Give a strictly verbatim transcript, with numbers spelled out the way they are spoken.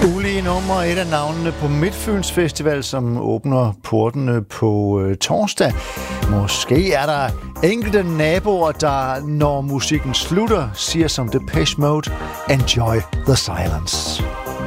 Ulige nummer, et af navnene på Midtfyns Festival, som åbner portene på øh, torsdag. Måske er der enkelte naboer, der, når musikken slutter, siger som Depeche Mode, enjoy the silence.